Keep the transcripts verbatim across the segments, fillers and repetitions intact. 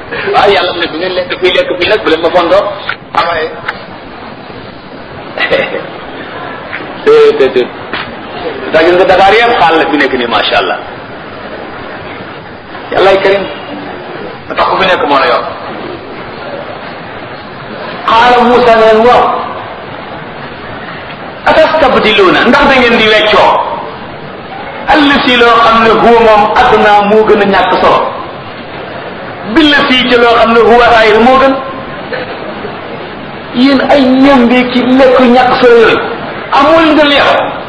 waaw yàlla ne bu ngeen lekk fii lekk fii nag bu leen ma fondoo amaye déedéet daa gis nga Dakar yëpp xaal la fi nekk nii macha allah yàllaay karim da tax ku fi nekk moo la yor xaala Moussa ne leen waaw atastabdiluuna ndax da ngeen di weccoo allati loo xam ne huwa moom adnaa moo gën a ñàkk solo billati ci loo xam ne huwa xayr moo gën yéen ay ñambi ci lekk ñàkk solo yooyu amul nga leex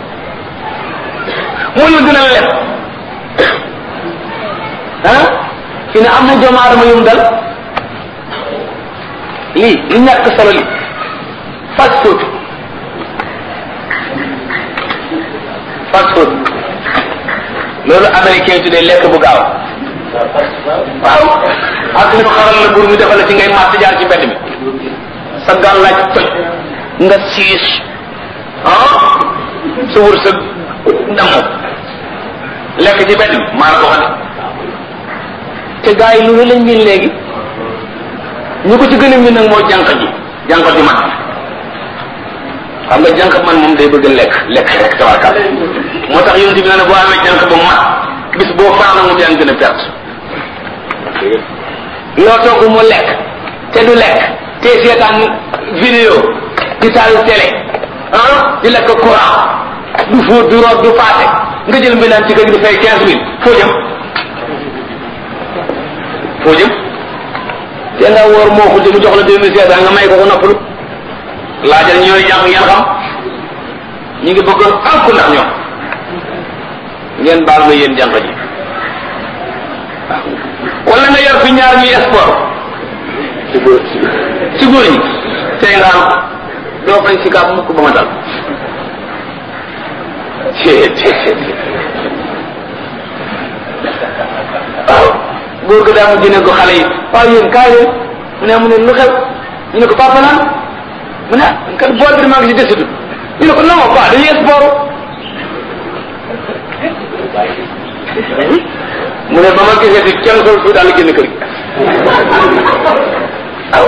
moo la gën a lem ah fi ne am na doomu aadama yum dal lii li ñàkk solo li fast food fast food loolu américain yi tuddee lekk bu gaaw waaw ak ñu xaral la bur mi defal la ci ngay màtt jaar ci mbedd mi sa gàllaaj toj nga siis ah sa wër sa damm lekk ci mbedd mi maa la ko xam te gars yi lu lañ miin léegi ñu ko ci gën a miin nag moo jànq ji jànq ji man xam nga jànq man moom day bëgg lekk lekk rek tabarkal moo tax yonent bi ne boo amee jànq ba mat bis boo faana mu daan gën a perte loo togg mu lekk te du lekk te seetaan vidéo di taal télé ah di lekk courant du fóot du root du paase nga jël mbindaan ci kër gi di fay quinze mille foo jëm foo jëm te nga wóor moo ko jëm jox la deux mille cinq cent nga may ko ko noppalu laajal ñooy jàng ngeen xam ñu ngi bëgg alku ndax ñoom ngeen baal ma yéen jàng ji wala nga yor fi ñaar ñuy sport ci góor ci góor ñi tey nga am doo fañ si kaab mukk ba ma dal waaw góor ga daa mu jëne ko xale yi waaw yéen kaay leen mu ne mu ne lu xew ñu ne ko papa naan mu ne kan bool bi maa ngi si desitu ñu ne ko non quoi dañuy sport mu ne ba ma gisee di kenn sol su daal di génn kër gi waaw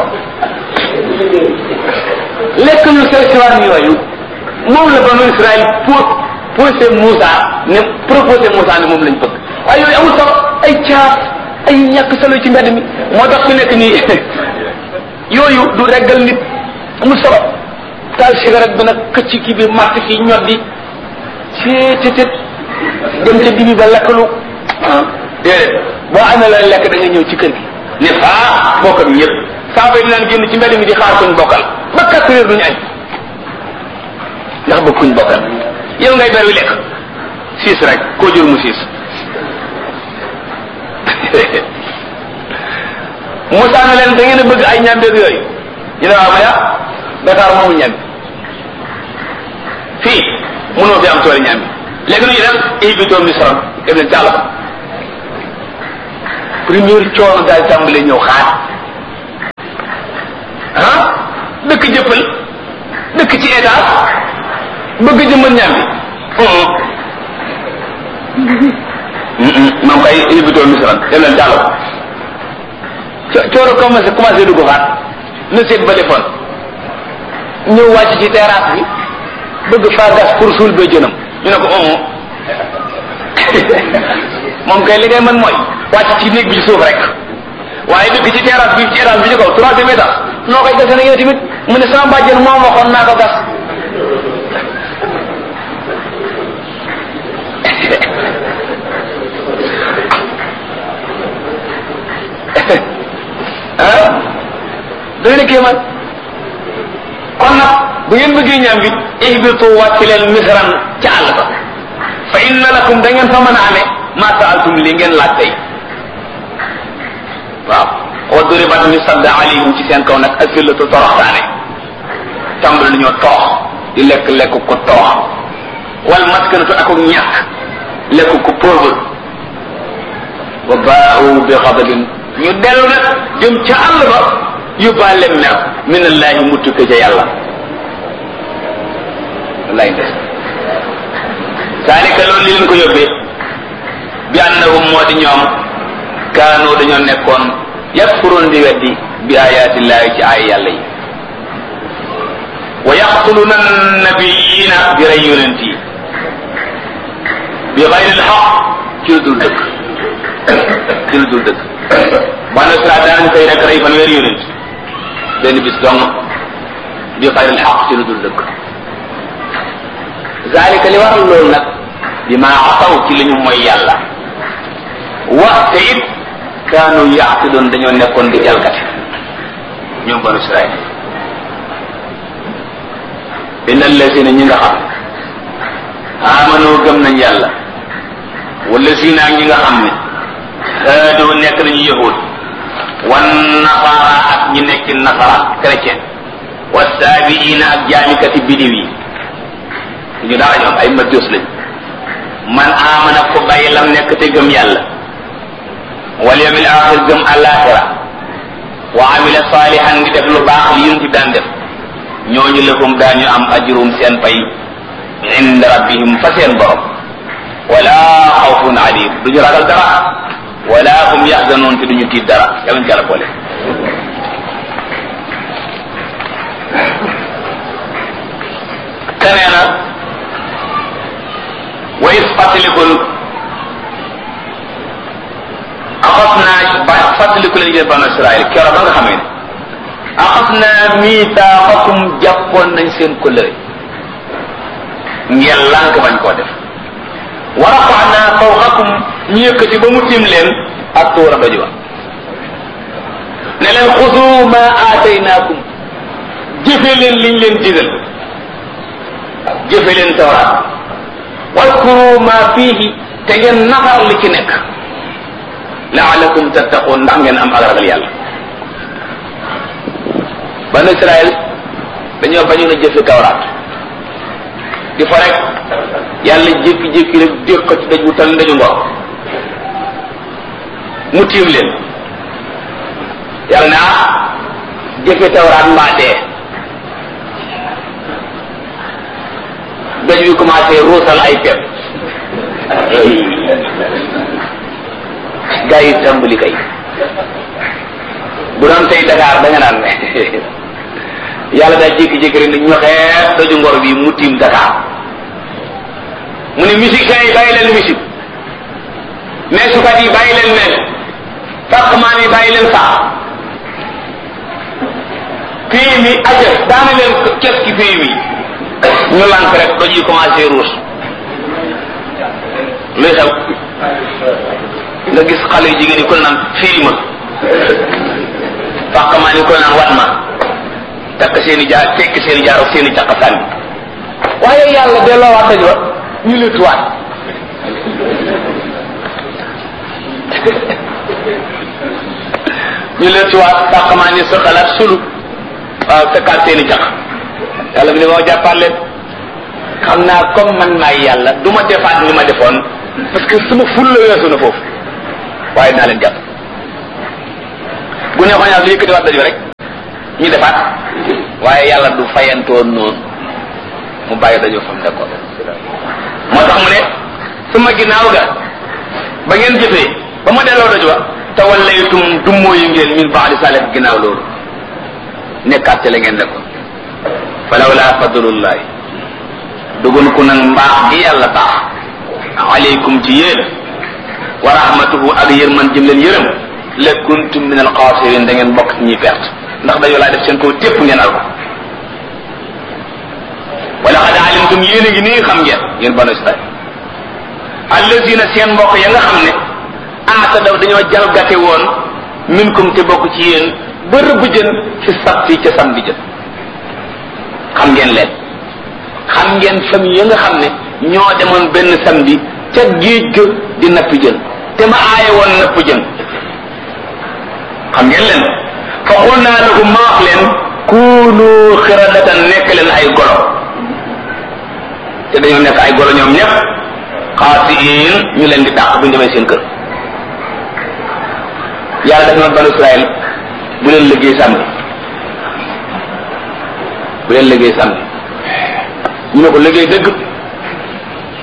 lekk ñu seen siwaan yooyu moom la banu Israël pour posé Moussa ne proposé Moussa ne moom lañ bëgg waaye yooyu amul solo ay caaf ay ñàkk solo ci mbedd mi moo tax fi nekk nii yooyu du reggal nit amul solo taal cigarette bi nag këcc kii bi màtt fii ñoddi ceetetet dem ca dibi ba lekkalu ah déedéet boo amee la lekk da nga ñëw ci kër gi ne faa bokk bi ñëpp saa bay dinaan génn ci mbedd mi di xaar kuñ bokkal ba quatre heures duñu añ ndax bëgg kuñ bokkal yow ngay ber wi lekk siis rek koo jur mu siis Moussa na leen da ngeen a bëgg ay ñambeeg yooyu ñu ne waaw ma ya Dakar moomu ñambi fii mënoo fi am tool ñambi léegi nu ñu dem évitoo misran dem leen càll ba première coono daal tàmbale ñëw xaar ah dëkk jëppal dëkk ci état bëgg jëmmal ñambi moom kay évitoo misran dem leen càll ba coono commencé commencé dugg xaat na seet ba defoon ñëw wàcc ci terrasse bi bëgg faa gas pour suul ba jënam ñu ne ko omo moom kay li ngay mën mooy wàcc ci néeg bi ci suuf rek waaye dëkk ci terrasse bi ci étage bi ci kaw troisième étage noo koy gase na yow tamit mu ne sama bàjjen moo waxoon naa ko gas ah doy na kéemaan kon nag bu ngeen bëggee ñaam bi ihbitu wàcc leen misran ca àll ba fa inna lakum da ngeen fa mën a amee ma saaltum li ngeen laaj tey waaw wa duribat ñu sadda alayhim ci seen kaw nag asillatu toroxtaane tàmbali nañoo toox di lekk lekk ko toox wal maskanatu ak ñàkk lekk ko pauvre wa baa'u bi ghadabin ñu dellu nag jëm ca àll ba yóbbaale mer min allahi mu tukke ca yàlla wallaay des saalika loolu li leen ko yóbbee bi annahum moo di ñoom kaanu dañoo nekkoon yakfurun di weddi bi ayatillahi ci ay yàlla yi wa yaqtuluna nabiyina di rey yonent yi bi xayril xaq ci lu dul dëgg ci lu dul dëgg banu Israel daanañ koy rek rey fanweeri yonent benn bis dong bi xayril xaq ci lu dul dëgg zalika li waral loolu nag bi ma asaw ci li ñu mooy yàlla waxte it kaanu yaatidoon dañoo nekkoon di jalgati ñoom banu Israel inna allazina ñi nga xam amanu gëm nañ yàlla wala sina ñi nga xam ne haadoo nekk nañu yahud wan nasara ak ñi nekk nasara chrétien wa saabiina ak jaamikati bidiw yi ñu dara ñoom ay majus lañ man amana ko bàyyi lam nekk te gëm yàlla wal yawmil axir gëm alaxira wa amila salihan ngi def lu baax li yunti daan def ñooñu lahum daañu am ajrum seen pay inda rabbihim fa seen borom wala xawfun alim duñu ragal dara wala hum yaxzanoon te duñu tiit dara yàllañ jàlla boole kenee na wa is fàttalikul axas naa ba fàttaliku leen yéen banu Israël kero ba nga xamee ne axas naa miitaaxakum jàppoon nañ seen kóllëre ngeen lànk bañ koo def wa rafaanaa fawqakum ñu yëkkati ba mu tiim leen ak tuura doj ba ne leen xudu ma aataynaakum jëfe leen liñ leen digal jëfe leen tawraat wadkuru ma fiihi te ngeen nafar li ci nekk laalakum tattaqun ndax ngeen am ak ragal yàlla banu Israël dañoo bañu na jëfe tawraat di fa rek yàlla jékki-jékki rek déq ko ci daj bu tal ndaju ngor mu tiim leen yàlla ne ah jëfe tawraat mbaa dee daj bi commencé ruusal ay pepp gaa yi tàmbali kay bu doon tey Dakar da nga naan yàlla daa jékki-jékki rek ni ñoxeet daju ngor bi mu tiim Dakar mu ne musiciens yi bàyyi leen musique meesukat yi bàyyi leen mees fàqmaan yi bàyyi leen fàq pays mi aja daana leen kes ki pays mi ñu lànk rek doj yi commencé ruus luy xew nga gis xale yu jigéen yi ko naan fiiri ma fàqmaan yi ko naan wat ma takk seeni jaar tekk seeni jaar ak seeni caqasaan bi waaye yàlla delloo waat daj wa ñu lëttuwaat ñu lëttuwaat fàqmaan yi sa xalaat sulu waaw takkaat seeni caq yàlla bi ne moo jàppaat leen xam naa comme man maay yàlla du ma defaat ni ma defoon parce que suma ful la weesu na foofu waaye naa leen jàpp bu neexoon yàlla lu yëkkati waat daju rek ñu defaat waaye yàlla du fayantoon noonu mu bàyyi dajoo fam nekkoon moo tax mu ne suma ginnaaw ga ba ngeen jëfee ba ma delloo daju wa tawallaytum dummoo yu ngeen min baadi salih ginnaaw loolu nekkaat ci la ngeen nekkoon falawla fadlullahi dugun ku nag mbaax gi yàlla baax aleykum ci yéen wa rahmatuhu ak yërman jëm leen yërëm la kuntum min alxaasirin da ngeen bokk ci ñuy perte ndax dañoo laa def seen kaw tépp ngeen al ko wala qad alimtum yéen a ngi nii xam ngeen yéen banu Israil allazina seen mbokk ya nga xam ne aata daw dañoo jalgate woon minkum te bokk ci yéen ba rëbb jën fi sabti ca samedi jën xam ngeen leen xam ngeen famille ya nga xam ne ñoo demoon benn samedi ca géej ga di napp jën te ma aaye woon napp jën xam ngeen leen fa xul naa lahum ma wax leen kuunu xiradatan nekk leen ay golo te dañoo nekk ay golo ñoom ñëpp xaasiin ñu leen di dàq bu ñu demee seen kër yàlla def na banu Israël bu leen liggéey samedi bu leen liggéey samedi ñu ne ko liggéey dëgg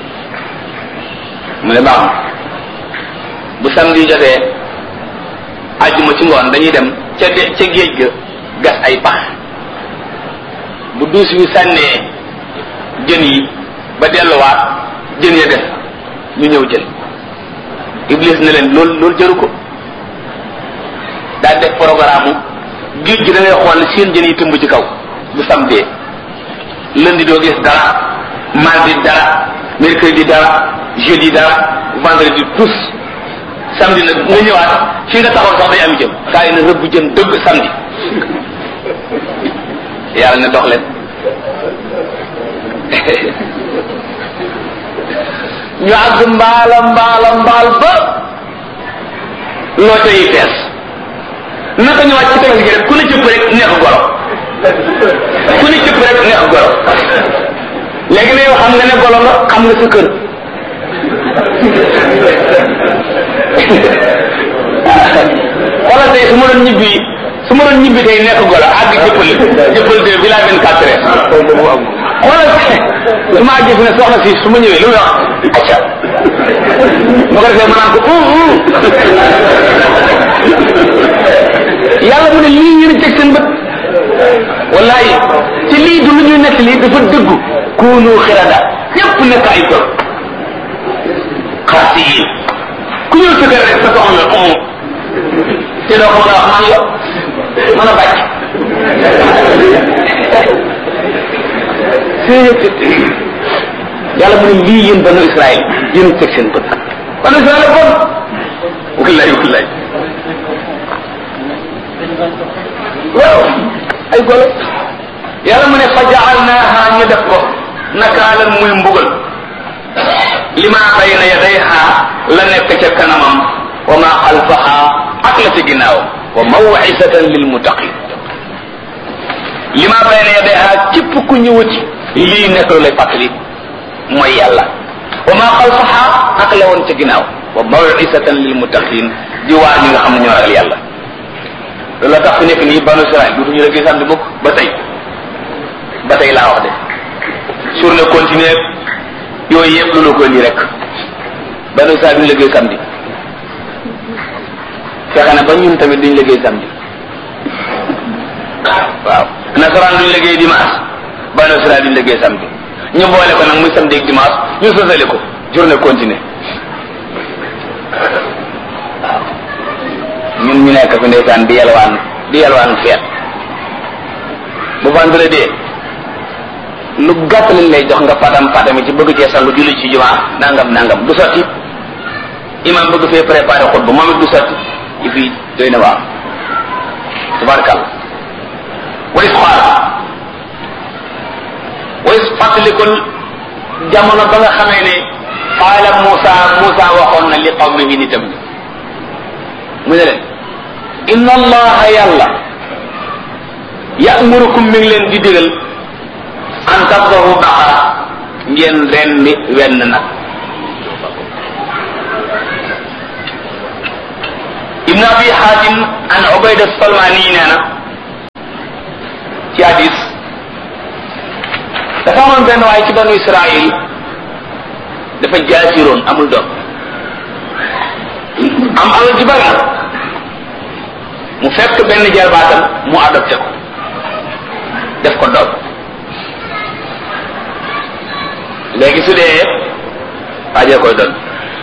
mu ne baax bu samedi jotee àjjuma ci ngoon dañuy dem ca de ca géej ga gas ay pax bu duus bi sànnee jën yi ba delluwaat jën ya def ñu ñëw jël Iblis ne leen loolu loolu jëru ko daal def programme géej gi da ngay xool seen jën yi tëmb ci kaw bu samedi lundi doo gis dara mardi dara mercredi dara jeudi dara vendredi tous samedi nag nga ñëwaat fi nga taxaw sax day am jëm saa yi na rëbb jën dëgg samedi yàlla ne dox leen ñu àgg mbaala mbaala mbaal ba loo ca yi fees naka ñu wàcc ci tefes gi rek ku ne cëpp rek neex goro ku ne cëpp rek neex goro léegi ne yow xam nga ne golo nga xam nga sa kër xoolal tey su ma doon ñibbi su ma doon ñibbi tey nekk golo àgg jëppal jëppal de village vingt-quatre heures xoolal su ma àggee fi ne soxna si su ma ñëwee lu muy wax acca ma ko defee ma naan ko yàlla mu ne lii ngeen teg seen bët wallahi ci lii du lu ñuy nekk lii dafa dëggu kuunu xirada ñépp nekk ay golo xaasi yi ku ñëw sa kër rek sa soxna la te doo ko mën a wax man la mën a bàcc yàlla mu ne lii yéen banu Israël yéen teg seen bët banu Israël bon wallahi wallahi waaw ay golo yàlla mu ne fa jaalnaaha ñu def ko nakaalan muy mbugal lima bayna yadayha la nekk ca kanamam wa ma xalfaha ak la ci ginnaaw wa maw'izatan lil muttaqin lima bayna yadayha képp ku ñëwati lii nekk lu lay fàttali mooy yàlla wa ma xalfaha ak la woon ca ginnaaw wa maw'izatan lil muttaqin di waa ñi nga xam ne ñoo ragal yàlla loolu la tax fi nekk nii banu Israël du ñu la gis samedi mukk ba tey ba tey laa wax de journée continue yooyu yëpp lu la ko indi rek banu Israël duñu liggéey samedi fexe na ba ñun tamit duñu liggéey samedi waaw nasaraan duñu liggéey dimanche banu Israël duñu liggéey samedi ñu boole ko nag muy samedi ak dimanche ñu sosale ko journée continue waaw ñun ñu nekk fi ndeysaan di yalwaan di yalwaan feet bu vendredi lu gàtt lañ lay jox nga patam patami ci bëgg cee sangu julli ci jumaa nangam nangam du sotti imam bëgg fee préparé xutba moom it du sotti yi fii doy na waaw tabarakal wa is xaal wa is fàttalikul jamono ba nga xamee ne qaala Muusa Muusa waxoon na li qawmihi nitam ni mu ne leen inna allaha yàlla ya'murukum mi ngi leen di digal an tadbahu baqara ngeen rendi wenn nag ibn abi hatim an ubayda salmani nee na ci hadis dafa amoon benn waaye ci banu israil dafa jaasiroon amul doom am alal ji bari mu fekk benn jarbaatam mu adopté ko def ko doom léegi su dee waajee koy doon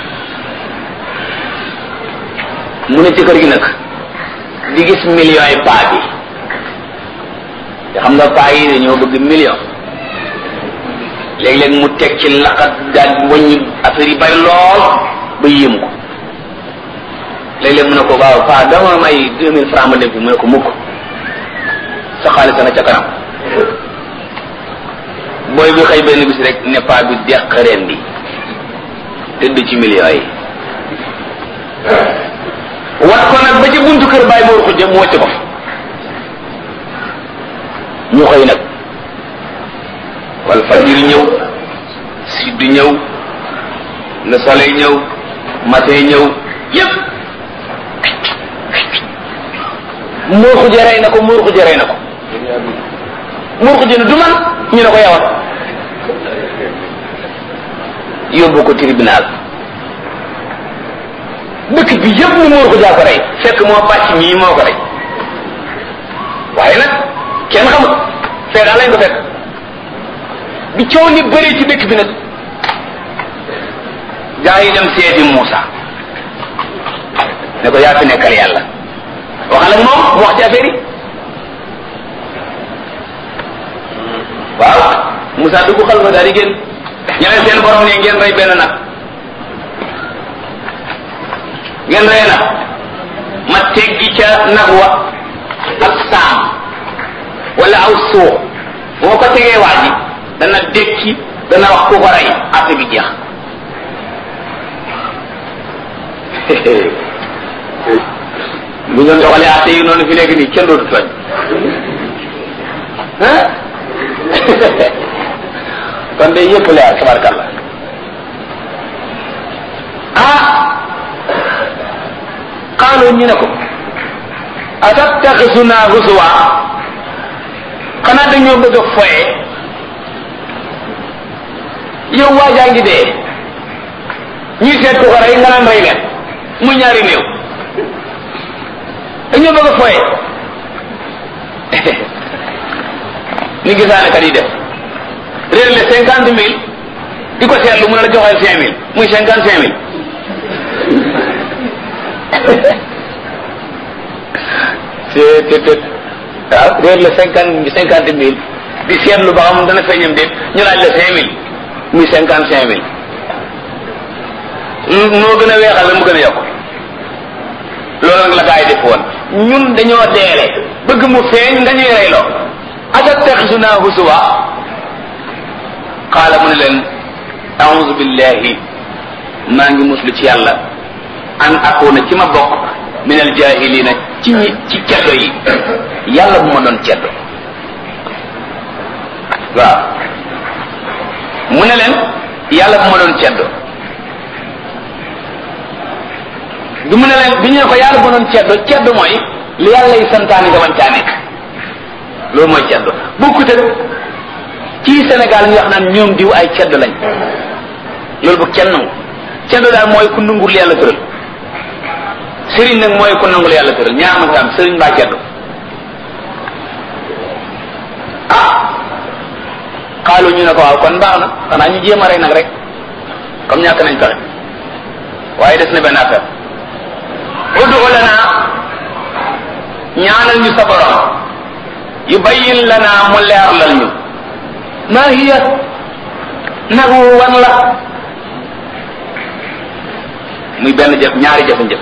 mu ne ci kër gi nag di gis millions yi paa bi te xam nga paa yi dañoo bëgg million léeg-léeg mu teg ci laqat daal wàññi affaire yi bari lool ba yéem ko léeg-léeg mu ne ko waaw paa dama may deux mille francs ma dem fi mu ne ko mukk sa xaalis na ca kanam booy bi xëy benn bis rek ne paa bi deq reen bi tëdd ci millions yi wat ko nag ba ci buntu kër bàyyi moo xujja mu wàcc ko ñu xëy nag wal fajir ñëw sud ñëw le soleil ñëw matin ñëw yépp muur xujja rey na ko muur xujja rey na ko muur xujja ne du man ñu ne ko yawat yóbbu ko tribunal dëkk bi yëpp ni muur ko jaa ko rey fekk moo bàcc mii moo ko rey waaye nag kenn xamut fee daal lañ ko fekk bi coow li bëri ci dëkk bi nag gaa yi dem seeti Muusa ne ko yaa fi nekkal yàlla waxal ak moom mu wax ci affaire yi waaw Muusa dugg xal fa daal di génn ñeneen seen borom ne ngeen rey benn nag ngeen rey nag ma teggi ca nag wa ak saam wala aw suux boo ko tegee waa ji dana dékki dana wax ku ko rey affaire bi jeex bu ñu doxalee atte yi noonu fi léegi nii kenn dootu tooñ kon de yëpp leer tabarkalla ah xaaloo ñu ne ko atattaxisuna husuwa xanaa dañoo bëgg a foye yow waajaa ngi dee ñuy seet ku ko rey nga naan rey leen mu ñaari néew dañoo bëgg a foye ni gisaane kat yi def réer le cinquante mille di ko seetlu mu ne la joxeel cinq mille muy cinquante cinq mille c'est c'est c'est waaw réer le cinquante cinquante mille di seetlu ba xam dana feeñam déet ñu laaj la cinq mille muy cinquante cinq mille noo gën a weexal la mu gën a yokk loolu nag la gaa yi def woon ñun dañoo deele bëgg mu feeñ nga ñuy reyloo atattaxisuna husuwa qaala mu ne leen a'udhu billahi maa ngi muslu ci yàlla an akuna ci ma bokk min al jahilina ci ñi ci ceddo yi yàlla bu ma doon ceddo waaw mu ne leen yàlla bu ma doon ceddo bi mu ne leen bi ñu ne ko yàlla bu ma doon ceddo ceddo mooy li yàlla yi santaani nga wancaa nekk loolu mooy ceddo bokkut ak ci Sénégal ñu wax naan ñoom diw ay ceddo lañ loolu bu kenn nangu ceddo daal mooy ku nangul yàlla tëral sëriñ nag mooy ku nangul yàlla tëral ñaar ma am sëriñ mbaa ceddo ah xaalu ñu ne ko waaw kon baax na xanaa ñu jéem a rey nag rek comme ñàkk nañ pexe waaye des na benn affaire ud'u lana ñaanal ñu sa borom yubayyin lana mu leerlal ñu maa hiya nag wu wan la muy benn jëf ñaari jëf-jëf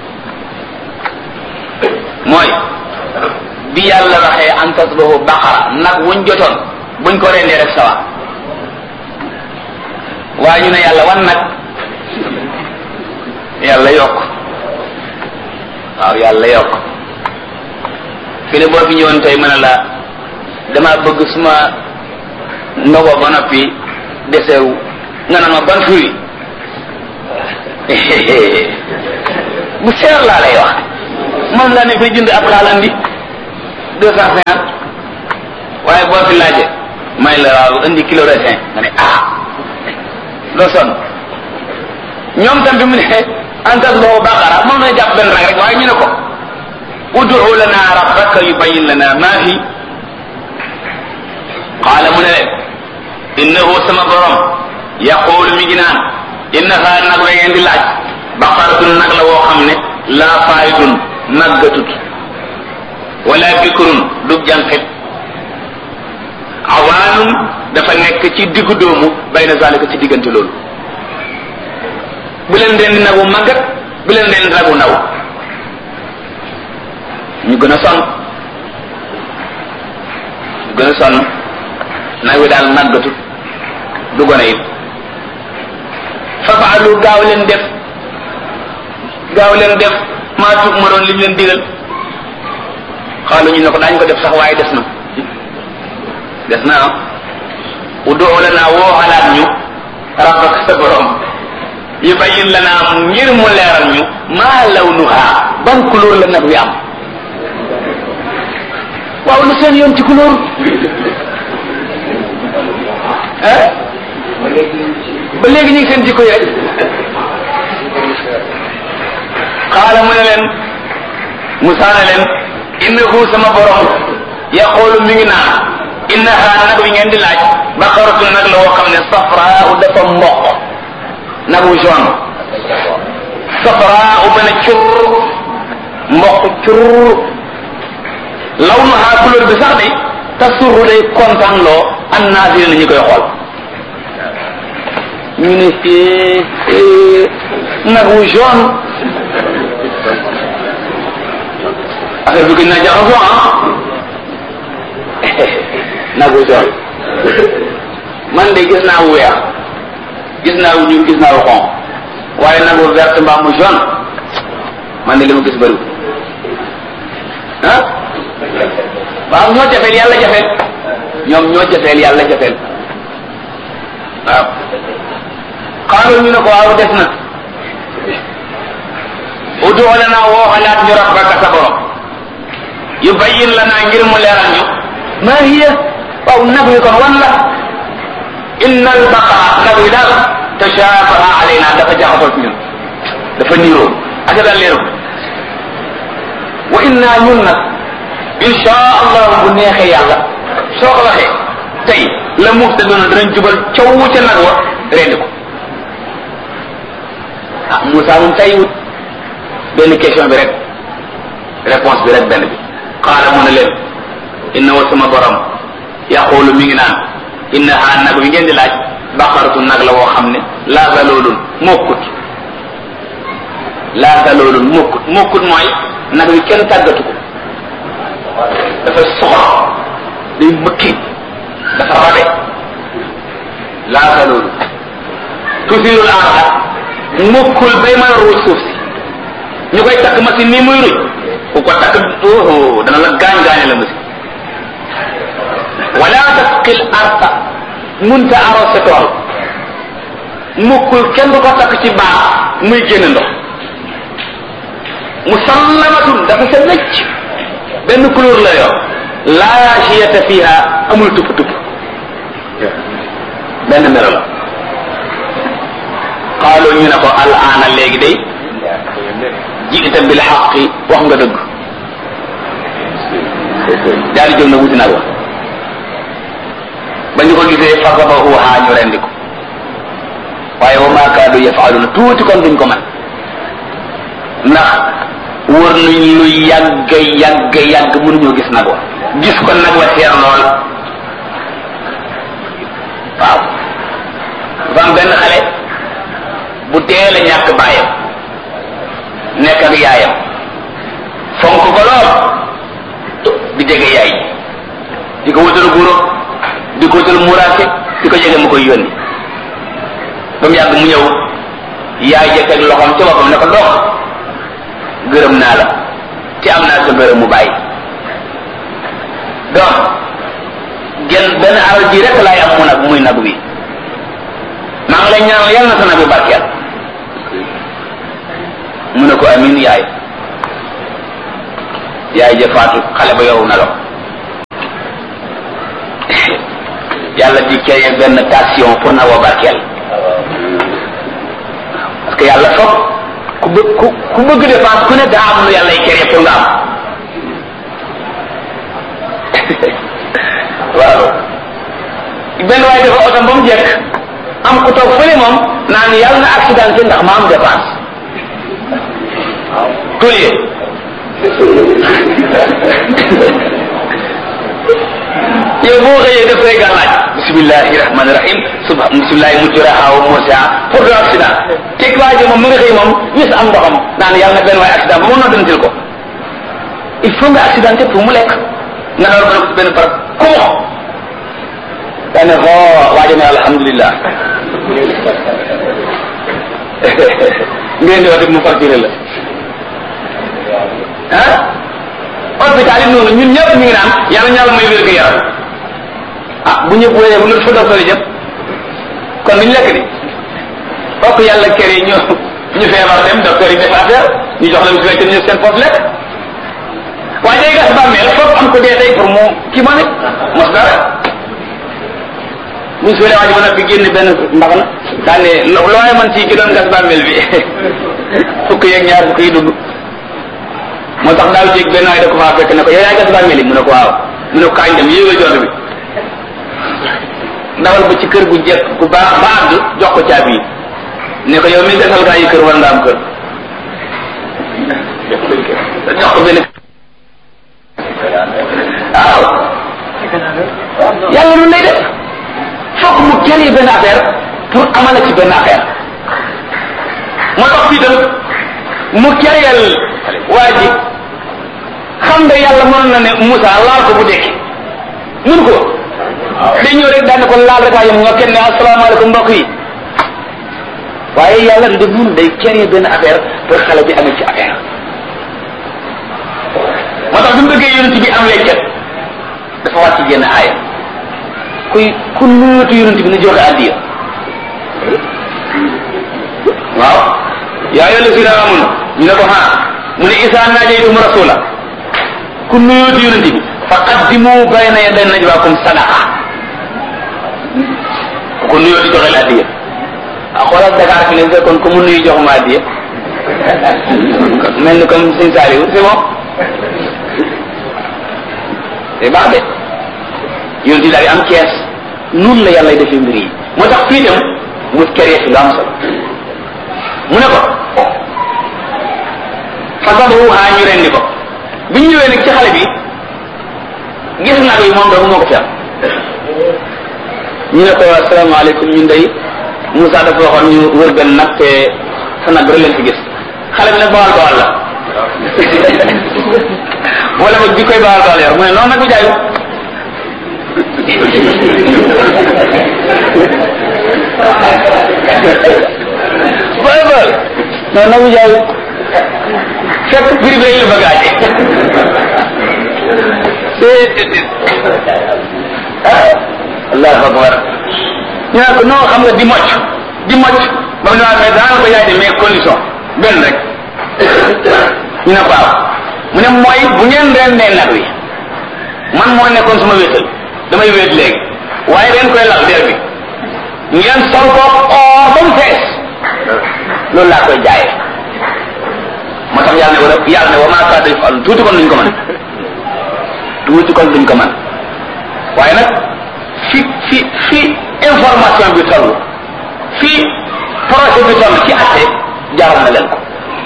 mooy bi yàlla waxee an tasbahu baqara nag wuñ jotoon buñ ko rendee rek sawa waaye ñu ne yàlla wan nag yàlla yokk waaw yàlla yokk fi ne boo fi ñëwoon tey mën a la dama bëgg suma ndogo ba noppi desewu nga naan ma ban fruit bu seer laa lay wax moom laa ne fay jënd ab xaal andi deux cent cinquante waaye boo fi laaje may la waaw indi kilo raisin nga ne ah doo sonn ñoom tam bi mu ne antas boobu baqara moom na jàpp benn rek rek waaye ñu ne ko ud'u lana rabbaka yubayyin lana ma fi qaala mu ne leen innahu sama borom yaqulu mi ngi naan innaha nag la ngeen di laaj baqaratun nag la woo xam ne laa faayidun màggatut wala bikrun du jànqit awaanun dafa nekk ci diggu doomu bayna zalika ci diggante loolu bu leen den nagu màggat bu leen den nagu ndaw ñu gën a sonn ñu gën a sonn nag wi daal màggatut du gone it fafaalu gaaw leen def gaaw leen def maa tuub ma doon li ñu leen digal xaalu ñu ne ko daañu ko def sax waaye des na des na ah ud'u lanaa woo xalaat ñu rabbaka sa borom yubayyin lanaa ngir mu leeral ñu maa lawnuhaa ban couleur la nag wi am waaw lu seen yoon ci couleur ah ba léegi ñu ngi seen jikko yi rek qaala mu ne leen Musaa ne leen innahu sama borom yaqulu mi ngi naan innaha nag wi ngeen di laaj baqaratun nag la woo xam ne safraa dafa mboq nag wu jaune safraa bana cur mboq cur lawnuha couleur bi sax day tasurru day kontaan loo an naasiri la ñu koy xool ñu ne nag wu jaune affaire bi gën naa jaxasoo ah nag wu jaune man de gis naa wu weex gis naa wu ñuul gis naa wu xonq waaye nag wu vert mbaa mu jaune man de li ma gis bëriwul ah waaw ñoo jafeel yàlla jafeel ñoom ñoo jafeel yàlla jafeel waaw xaaral ñu ne ko waaw des na udu lana woo xalaat ñu rabbaka sa borom yubayyin lana ngir mu leeral ñu ma hiya waaw nag wi kon wan la inna al baqara nag wi daal tashabaha alayna dafa jaxasoo ci ñun dafa niiroo ak daal leeru wa inna ñun nag insha allah bu neexee yàlla soo ko waxee tey la muhtaduna danañ jubal coow ca nag wa rendi ko ah Moussa moom tay wut benn question bi rek réponse bi rek benn bi xaala mu ne leen inna wa sama borom yaqulu mi ngi naan innaha nag wi ngeen di laaj baqaratu nag la woo xam ne laa zaloolun mokkut laa zaloolun mokkut mokkut mooy nag wi kenn tàggatu ko dafa soxor day mëkki dafa rabe laa zaloolun tusirul arda mokkul bay mën a ruuj suuf si ñu koy takk machine nii muy ruuj ku ko takk oh dana la gaañ gaañe la machine wala tasqil arda munta arrosé tool mokkul kenn du ko takk ci baax muy génn ndox musallamatun dafa sa necc benn couleur la yor laa shiyata fiha amul tupp tupp benn melo la xaaloo ñu ne ko al aana léegi day jiita bil xaqi wax nga dëgg daal di jóg na wuti nag wax ba ñu ko gisee fasabahuha ñu rendi ko waaye wa maa kaadu yafaaluna tuuti kon duñ ko man ndax wër nañ lu yàgg yàgg yàgg mënuñoo gis nag wa gis ko nag wa seer lool waaw dafa am benn xale bu teel a ñàkk baayam nekk ak yaayam fonk ko lool di jege yaay di ko wutal guro di ko wutal muraase di ko jege mu koy yónni ba mu yàgg mu ñëw yaay ja teg loxoom ca boppam ne ko dox gërëm naa la te am naa sa gërëm mu bàyyi donc genn benn alal ji rek laay am mu nag muy nag wi maa ngi lay ñaanal yàlla na sa nag bi barkeel mu ne ko amin yaay yaay ja faatu xale ba yow na la yàlla di créé benn tension pour na wa barkeel parce que yàlla foog ku bëgg ku ku bëgg dépense ku ne daa am lu yàlla y créé pour nga am waaw benn waaye dafa otom ba mu jekk am ku toog fële moom naan yàlla na accidenté ndax ma am dépense tulie yow boo xëyee def say gàllaaj bismillahi rahmani rahim subha bismillahi mujraha wa mursaha pour de accident teg waa ji moom mu nga xëy moom wis am ndoxam naan yàlla na benn waaye accident ba mu noddantil ko il faut nga accidenté pour mu lekk nga door ko benn par kumo daa ne xoo waa ji ne alhamdulillah ngeen di wax mu facturé la ah hôpital yi noonu ñun ñëpp ñu ngi naan yàlla ñaal may wér gu yaram ah bu ñëpp wéyee bu fa docteur yi jëm kon duñu lekk di fokk yàlla kër yi ñu ñu feebar dem docteur yi def affaire ñu jox leen su fekkee ñu seen poste lekk waaye day gas bàmmeel fokk am ko dee tey pour mu kii ma ne mos dara mu suulee waa ji ba noppi génn benn mbaxana daan ne looy man ci ki doon gas bàmmeel bi fukk yeeg ñaar fukk yi dugg moo tax daaw jéeg benn waay da ko faa fekk ne ko yow yaay gas bàmmeel yi mu ne ko waaw mu ne ko kaañ dem yéegal jot bi dawal ba ci kër gu jekk ku baax ba àgg jox ko caabi yi ne ko yow mi gasal gaa yi kër war nga am kër jox ko benn waaw yàlla lu lay def fokk mu créer benn affaire pour amala ci benn affaire moo tax fii tam mu créer waa ji xam nga yàlla mënoon na ne Moussa laal ko bu dekki mun ko day ñëw rek daan ko laal rek waa yam ñoo kenn ne asalaamaaleykum mbokk yi waaye yàlla du def mun day créer benn affaire pour xale bi amee ci affaire moo tax bi mu bëggee yonent bi am leccat dafa wàcc jenn aaya kuy ku nuutu yonent bi na joxe addiya waaw yaa ayyuha llazina amanu ñu ne ko ha mu ne isa najaytum rasula ku nuutu yonent bi fa qaddimu bayna yaday najwaakum sadaqa ku nuutu joxe addiya ah xoolal Dakar fi ne fekkoon ku mu nuyu jox ma addiya mel ni comme Sëñ Saliou c'est bon c'est baax de yoon di daal am kees noonu la yàlla defee mbir yi moo tax fii tam mu keree fi lu am solo mu ne ko fasaduha ñu rendi ko bi ñu ñëwee nag ci xale bi gis nag yi moom doogu moo ko fi am ñu ne ko asalaamaaleykum ñun day Moussa dafa waxoon ñu wër benn nag te sa nag rek leen fi gis xale bi nag bawal bawal la wala ba bi koy bawal bawal yor mu ne noonu nag bu jaayu bawal bawal noonu nag bu jaayu fekk prix bi la bagage allahu akbar ñu naan ko non xam nga di mocc di mocc ba mu ne waa mais daanaka ko yaay de mais condition benn rek ñu ne waaw mu ne mooy bu ngeen rendee nag wi man moo nekkoon sama wéetal damay wéet léegi waaye ren koy lal der bi ngeen sol ko or ba mu fees loolu laa koy jaayee moo tax yàlla ne wala yàlla ne wa maa kaana yaf'aluun tuuti kon duñ ko mën tuuti kon duñ ko mën waaye nag fi fi fi information bi toll fi projet bi toll ci atte jaaral na leen ko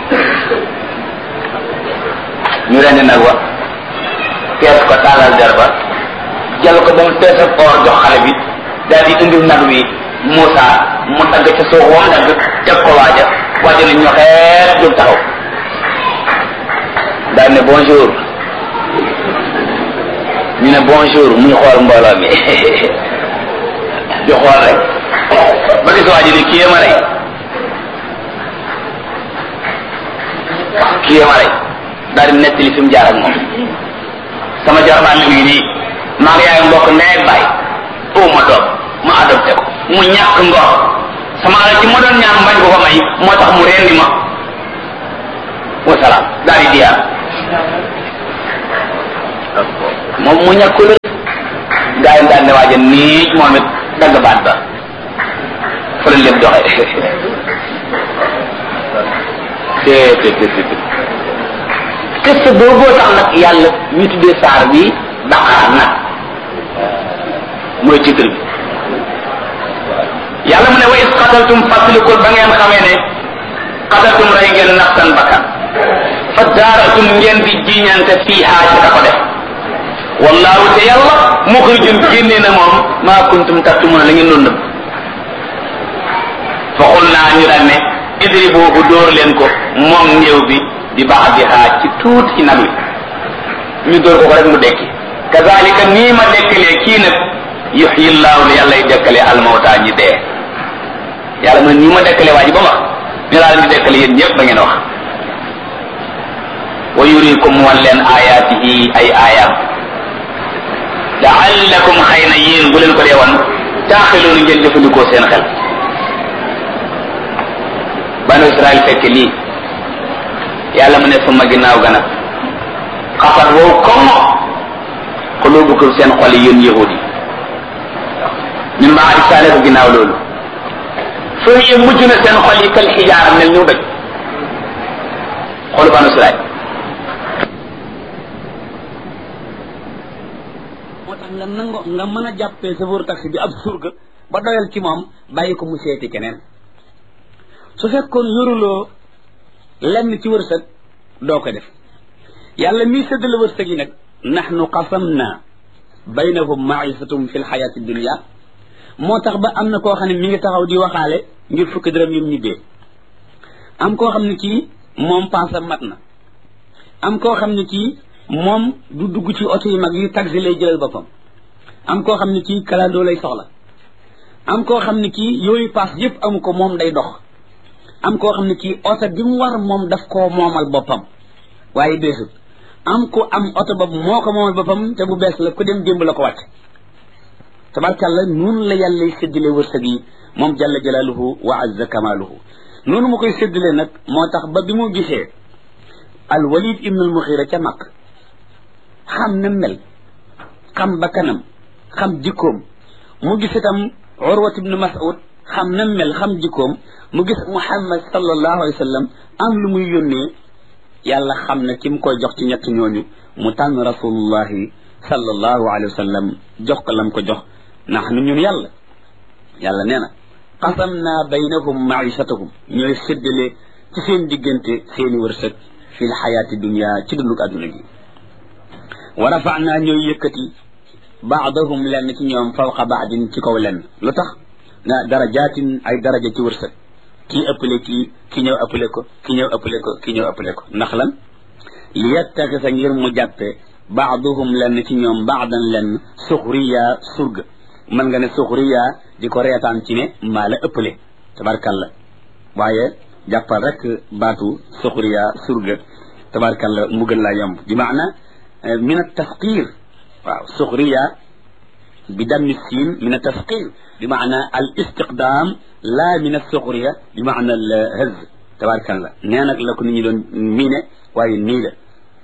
ñu rendi nag wa fees ko taalal der ba jël ko ba mu fees ak or jox xale bi daal di indil nag wi Moussa mu dagg ca suuf wam dagg teg ko waaja waaja ne ñoxeet jóg taxaw daal ne bonjour ñu ne bonjour muy xool mbooloo mi di xool rek ba gis waa ji ne kii ma rey kii ma rey daal di nettali fi mu jaar ak moom sama jarbaan mi ngi nii maa ngi yaay mbokk ndey ak baay oo ma doom ma adopté ko mu ñàkk ngor sama alal ci ma doon ñaan mbañ ko ko may moo tax mu rendi ma wasalaam daal di diyaar moom mu ñàkku la gaa yi daal ne waaja nii moom it dagg baat ba fa la lépp doxe te te te te kese booboo tax nag yàlla ñu tuddee saar bi Baqara nag mooy titre bi yàlla mu ne wa is qataltum fàttalikul ba ngeen xamee ne qataltum rey ngeen nafsan bakkan fa daaratum ngeen di jiñante fiiha ci ka ko def wallahu te yàlla muxrijun génne na moom maa kuntum taktumuna la ngeen doon nëbb fa xul naa ñu daan ne idribuhu dóor leen ko moom néew bi di baax di xaaj ci tuuti ci nag wi ñu dóor ko ko rek mu dekki kazalika nii ma dekkalee kii nag yuhyi llahu li yàlla y dekkalee almawta ñi dee yàlla mu ne nii ma dekkalee waa ji ba ma ñu laa leen di dekkale yéen ñëpp ba ngeen wax wa yurikum wan leen ayaatihi ay aayaam laallakum xëy na yéen bu leen ko dee wan taaxiloonu ngeen jëfandikoo seen xel banu Israël fekk lii yàlla mu ne suma ginnaaw ga nag xafat wow comme xulubukum seen xol yi yéen yahudi min baadi saalika ginnaaw loolu fa hiya mujj na seen xol yi kal xijaara mel ñu doj xolu banu Israil moo tax nga nango nga mën a jàppee chauffeur taxi bi ab surga ba doyal ci moom bàyyi ko mu seeti keneen su fekkoon yoruloo lenn ci wërsëg doo ko def yàlla mii séddale wërsëg yi nag nahnu qasamna baynahum maisatum fi lxayaati dunia moo tax ba am na koo xam ne mi ngi taxaw di waxaale ngir fukki dërëm yum ñibbee am koo xam ne kii moom paasa mat na am koo xam ne kii moom du dugg ci oto yi mag yi taxi lay jëlal boppam am koo xam ne kii kalandoo lay soxla am koo xam ne kii yooyu paas yëpp amu ko moom day dox am koo xam ne kii oto bi mu war moom daf koo moomal boppam waaye beesut am ko am oto boobu moo ko moomal boppam te bu bees la ku dem démb la ko wàcc tabarkàlla noonu la yàlla séddale wërsëg yi moom jalla jalaaluhu wa azza kamaaluhu noonu mu koy séddale nag moo tax ba bi mu gisee al walid ibn al muxira ca mag xam na mel xam bakkanam xam jikkoom mu gis itam urwat ibn mas'ud xam na mel xam jikkoom mu gis muhammad sallallahu alayhi wa sallam am lu muy yónnee yàlla xam na ki mu koy jox ci ñett ñooñu mu tànn rasulullahi sallallahu alayhi wa sallam jox ko lam ko jox ndax nu ñun yàlla yàlla nee na qasamna baynahum maishatahum ñooy séddale ci seen diggante seeni wërsëg fi l xayaati dunia ci dundug adduna gi wa rafa'na ñooy yëkkati baadahum lenn ci ñoom fawqa baadin ci kaw lenn lu tax na darajaatin ay daraja ci wërsëg kii ëppale kii ki ñëw ëppale ko ki ñëw ëppale ko ki ñëw ëppale ko ndax lan li yattaxisa ngir mu jàppe baaduhum lenn ci ñoom baadan lenn suxriya surga mën nga ne suxriya di ko reetaan ci ne maa la ëppale tabarkalla waaye jàppal rek baatu suxriya surga tabarkalla mu gën laa yomb bi maana min a tafqir waaw suxriya bi dammi siin min a tafqir bi maana al istiqdaam la min a suxriya bi maana al hëz tabarkalla nee nag la ko nit ñi doon miine waaye nii la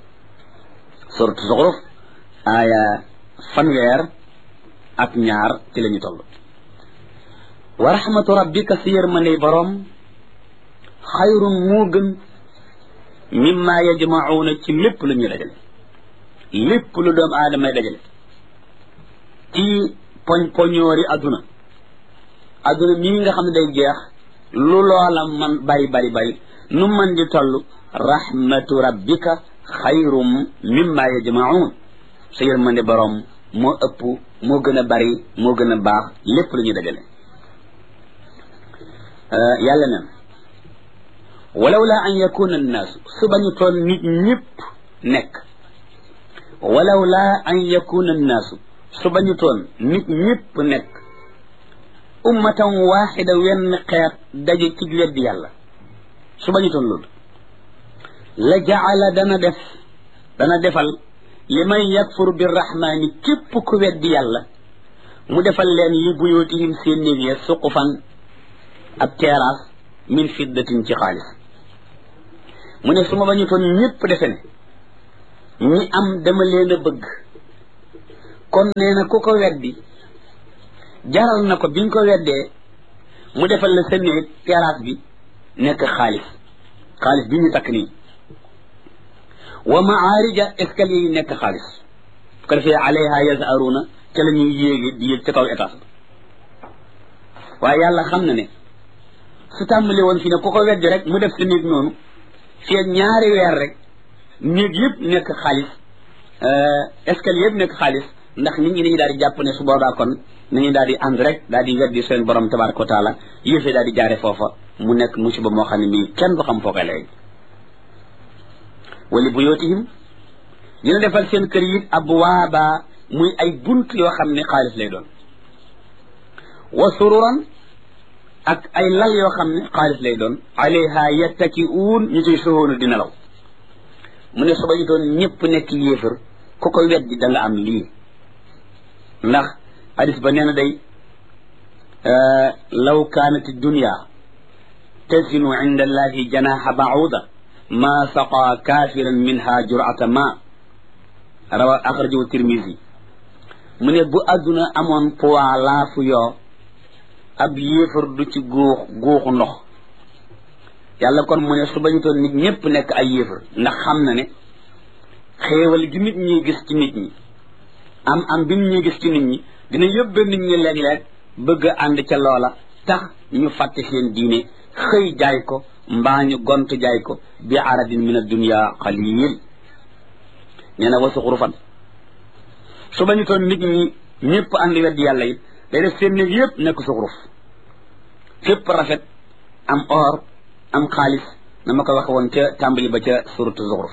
suratu zuxruf aaya fanweer ak ñaar ci la ñu toll wa rahmatu rabbika si yërmande boroom xayrun moo gën mimma yajmacuuna ci lépp lu ñu dajale lépp lu doom aadamay dajale ci poñ poñoori adduna adduna mii nga xam ne day jeex lu loola man bari bari bari nu man di toll rahmatu rabbika xayrum mimma yajmacuun sa yërmande boroom moo ëpp moo gën a bari moo gën a baax lépp lu ñu dajale yàlla neen walaw la an yakuna annaasu su bañu toon nit ñëpp nekk walaw la an yakuna annaasu su bañu toon nit ñëpp nekk ummatan waxida wenn xeet daje ci weddi yàlla su bañu toon loolu la jaala dana def dana defal li man yakfur birrahmani képp ku weddi yàlla mu defal leen li buyootihim seen néeg ya suqufan ab terrasse min fiddatin ci xaalis mu ne su ma bañu toon ñëpp defe ne ñi am dama leen a bëgg kon nee na ku ko weddi jaral na ko biñ ko weddee mu defal la sa néeg terrasse bi nekk xaalis xaalis bi ñu takk nii wa maarija escalier yi nekk xaalis su ko defee alayha yazaruna ca la ñuy yéegi di yéeg ca kaw étage waaye yàlla xam na ne su tàmbali woon fi ne ku ko weddi rek mu def sa néeg noonu fii ak ñaari weer rek néeg yëpp nekk xaalis escalier yëpp nekk xaalis ndax nit ñi dañuy daal di jàpp ne su boobaa kon nañu daal di ànd rek daal di weddi seen borom tabaraka wa taala yëfee daal di jaare foofa mu nekk musiba moo xam ne mii kenn du xam foo koy lay wali buyootihim dina defal seen kër yi abwaaba muy ay bunt yoo xam ne xaalis lay doon wa sururan ak ay lal yoo xam ne xaalis lay doon alayha yattaki'uun ñu ciy soxoonu di nelaw mu ne su ba ñu doon ñëpp nekk yéefar ku ko weddi da nga am lii ndax hadis ba nee na day law kaanat dunya tazinu inda allahi janaha ba'uda ma saqa kafiran minha jur'ata ma rawa axrajahu tirmisi mu ne bu adduna amoon poids laafu yoo ab yéefar du ci góox góoxu ndox yàlla kon mu ne su bañutoon nit ñëpp nekk ay yéefar ndax xam na ne xéewal gi nit ñi gis ci nit ñi am am bi nit ñi gis ci nit ñi dina yóbbe nit ñi léeg-léeg bëgg a ànd ca loola tax ñu fàtte seen diine xëy jaay ko mbaa ñu gont jaay ko bi aradin min ad-dunya qalil nee na wasu xurufan su bañutoon nit ñi ñëpp ànd weddi yàlla it day def seen néeg yëpp nekk suxuruf fépp rafet am or am xaalis na ma ko waxe woon ca tàmbali ba ca suratu zuxruf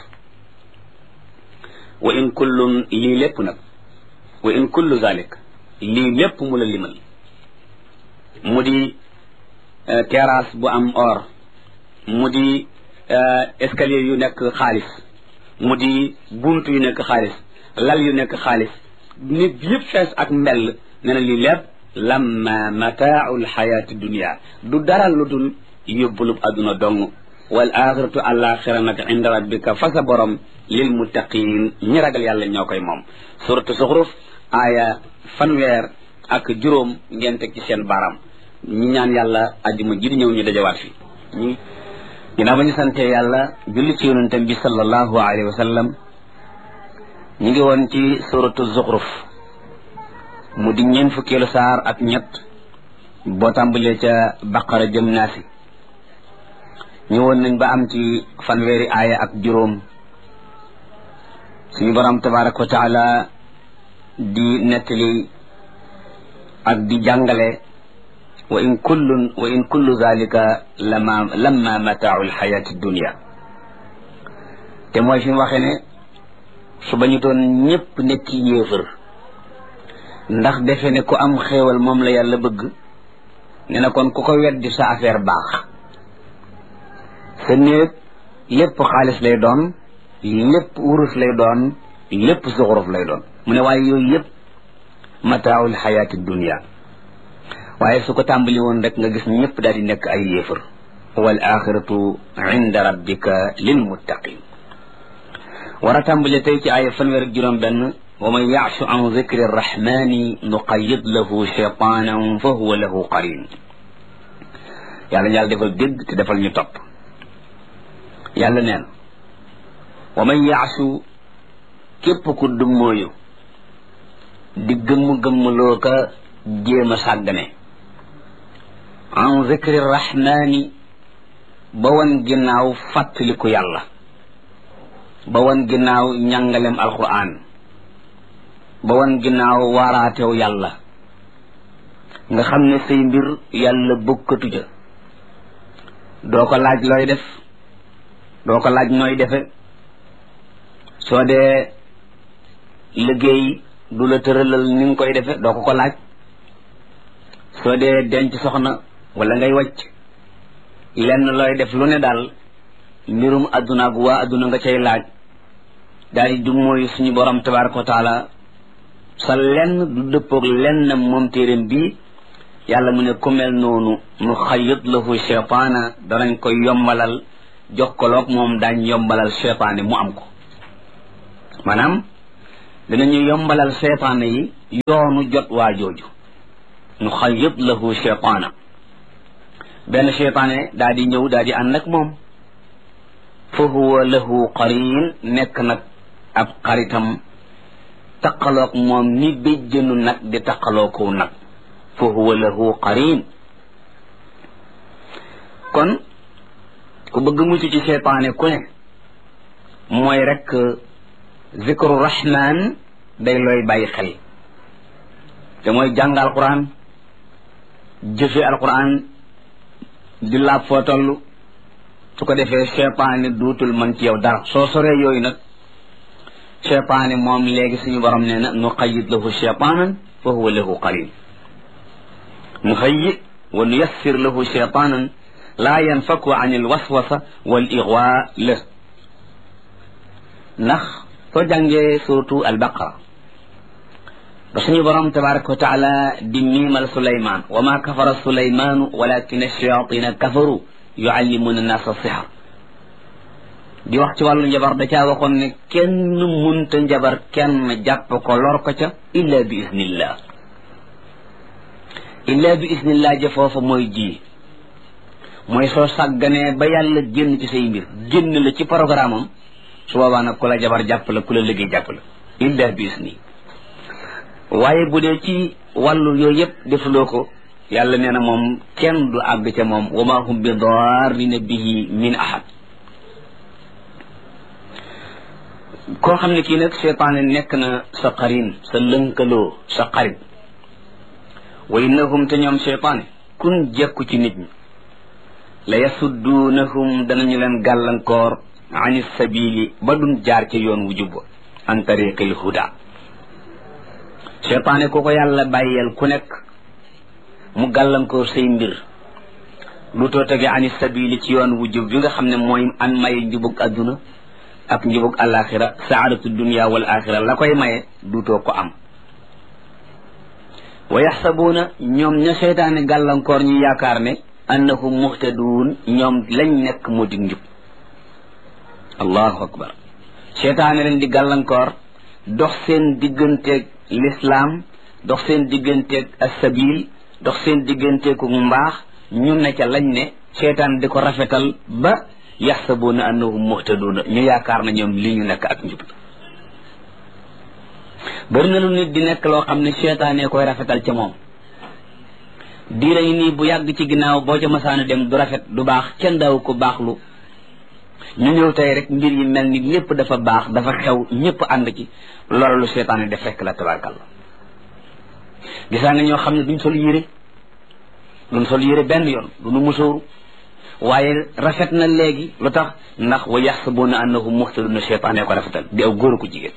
wa in kullun lii lépp nag wa in kullu zalik lii lépp mu la limal mu di terrasse bu am or mu di escalier yu nekk xaalis mu di bunt yu nekk xaalis lal yu nekk xaalis nit bi yëpp fees ak mbell nee na lii lépp lamma mataau lxayaati dunia du dara lu dul yóbbulub adduna dong wal axiratu alaxira nag inda rabbika fa sa borom lil muttaqin ñi ragal yàlla ñoo koy moom suratu zuxruf aaya fanweer ak juróom ngeen teg ci seen baram ñi ñaan yàlla ajjuma ji di ñëw ñu dajawaat fi ñi ginnaaw ba ñu sante yàlla julli ci yonentam bi sallallahu alayhi wa sallam ñu ngi woon ci suratu zuxruf mu di ñeen fukkeelu saar ak ñett boo tàmbalee ca baqara jëm naasi ñëwoon nañ ba am ci fanweeri aaya ak juróom suñu borom tabaraka wa taala di nettali ak di jàngale wa in kullun wa in kullu zalika lama lamma mataau lxayati dunia te mooy fi mu waxee ne su bañu doon ñëpp nekk yéefër ndax defe ne ku am xéewal moom la yàlla bëgg ne na kon ku ko weddi sa affaire baax sa néeg lépp xaalis lay doon lépp wurus lay doon lépp zuxuruf lay doon mu ne waaye yooyu yëpp mataawul xayaati dunia waaye su ko tàmbali woon rek nga gis ñëpp daal di nekk ay yéefar wal axiratu inda rabbika lil muttaqin war a tàmbali tey ci ay fanweer ak juróom benn wa man yaashu an zikri rrahmani nuqayid lahu shaytanan fa huwa lahu qarin yàlla yàlla defal dégg te defal ñu topp yàlla neen wa man yaashu képp ku dummóoyu di gëmm-gëmmloo ka jéem a sàggane an zikri rahmani ba wan ginnaaw fàttaliku yàlla ba wan ginnaaw njàngalem alquran ba wan ginnaaw waaraatew yàlla nga xam ne say mbir yàlla bokkatu ja doo ko laaj looy def doo ko laaj nooy defe soo dee liggéey du la tëralal ni nga koy defe doo ko ko laaj soo dee denc soxna wala ngay wàcc lenn looy def lu ne daal mbirum adduna ak waa adduna nga cay laaj daal di du mooy suñu borom tabaraka wa taala sa lenn du dëppoog lenn moom téeréem bii yàlla mu ne ku mel noonu nu xayit lahu cheytaana danañ koy yombalal jokkaloog moom daañ yombalal cheytaane mu am ko maanaam danañu yombalal cheytaane yi yoonu jot waa jooju nu xayit lahu cheytaana benn cheytaane daa di ñëw daa di ànd ak moom fa huwa lahu qarin nekk nag ab xaritam taqaloog moom ni béjjënu nag di taqaloo kow nag fa huwa lahu qarin kon ku bëgg mucc ci cheytaane ku ne mooy rek zikru rahman day looy bàyyi xel te mooy jàng alquran jëfe alquran di laab foo toll su ko defee cheytaane duutul mën ci yow dara soo soree yooyu nag cheytaane moom léegi suñu borom nee na nu qayyid lahu cheytaanan fa huwa lahu qarin nu hayyi wa nu yassir lahu cheytaanan laa yanfaku an il waswasa wal igwa la ndax soo jàngee suratu albaqara ba suñu borom tabaraka wa taala di miimal suleyman wa ma kafara suleymanu walakin ash-shayatina kafaru yuallimuna nasa sihar di wax ci wàllu njabar da caa waxoon ne kenn munta njabar kenn jàpp ko lor ko ca illa bi iznillah illa bi isnillah ja foofa mooy ji mooy soo sàgganee ba yàlla génn ci say mbir génn la ci programme am su boobaa nag ku la jabar jàpp la ku la liggéey jàpp la illa bi isni waaye bu dee ci wàllu yooyu yëpp defuloo ko yàlla nee na moom kenn du àgg ca moom wa ma hum bi darrina bihi min ahad koo xam ne kii nag seytaane nekk na sa qarin sa lënkaloo sa xarit wa innahum te ñoom seytaane kun jekku ci nit ñi la yasudduunahum danañu leen gàllankoor ani sabili ba duñ jaar ca yoon wu jubba an tariqil huda seytaane ku ko yàlla bàyyeel ku nekk mu gàllankoor say mbir lu too tege ani sabili ci yoon wu jub bi nga xam ne mooy an may njubug adduna ak njubug alaxira saadatu dunia wal axira la koy maye duutoo ko am wa yaxsabuuna ñoom ña seytaane gàllankoor ñu yaakaar ne annahum muhtaduun ñoom lañ nekk moo di njub allahu akbar seytaane leen di gàllankoor dox seen digganteeg lislaam dox seen digganteeg assabil dox seen digganteeku mbaax ñu ne ca lañ ne seytaan di ko rafetal ba yaxsabuuna annahum muhtaduuna ñu yaakaar na ñoom li ñu nekk ak njub bëri na lu nit di nekk loo xam ne seytaane koy rafetal ca moom diira yi nii bu yàgg ci ginnaaw boo ca masaana dem du rafet du baax kenn daaw ko baaxlu ñu ñëw tey rek mbir yi mel ni lépp dafa baax dafa xew ñëpp ànd ci loolu lu seytaane def fekk la tabarkalla gisaa nga ñoo xam ne duñ sol yére duñ sol yére benn yoon duñu musóoru waaye rafet na léegi lu tax ndax wa yaxsabuuna annahum muhtaduna seytaane ko rafetal di aw góor ko jigéen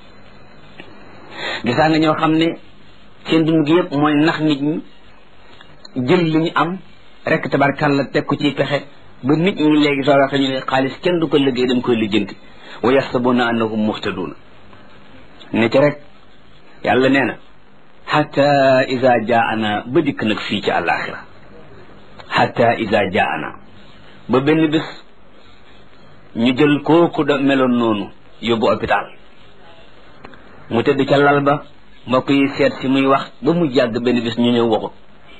gisaa nga ñoo xam ne seen dund gi yëpp mooy nax nit ñi jël li ñu am rek tabarkalla teg ko ci pexe ba nit ñi léegi soo waxee ñu ne xaalis kenn du ko liggéey dañ koy lijjanti wa yaxsabuuna annahum muhtaduuna ne ci rek yàlla nee na xata ida jaana ba dikk nag fii ci àllaaxira xata ida jaana ba benn bés ñu jël kooku da meloon noonu yóbbu hôpital mu tëdd ca lal ba mbokk yi seet si muy wax ba mu jàgg benn bés ñu ñëw waxut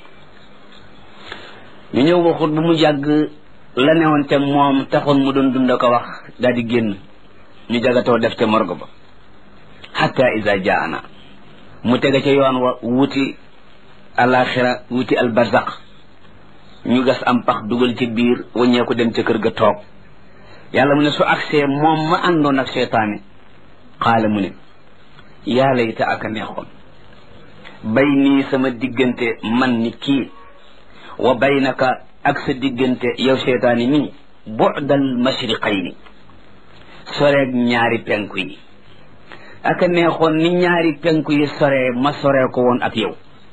ñu ñëw waxut ba mu jàgg la newoon te moom taxoon mu doon dund ko wax daal di génn ñu jagatoo def ca morgue ba xatta isa jaana mu tege ca yoon wa wuti alaxira wuti albarzaq ñu gas am pax dugal ci biir waññeeku dem ca kër ga toog yàlla mu ne su agsee moom ma àndoon ak seytaane xaala mu ne yaa layta ak a neexoon bay nii sama diggante man ni kii wa baynaka ak sa diggante yow seytaane mi bu'dal mashriqayni soreeg ñaari penku yi ak a neexoon ni ñaari penku yi soree ma soree ko woon ak yow